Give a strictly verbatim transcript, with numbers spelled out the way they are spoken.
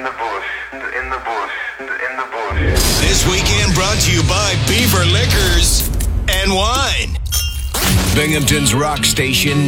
the bush, in the bush, in the bush. This weekend brought to you by Beaver Liquors and Wine. Binghamton's Rock Station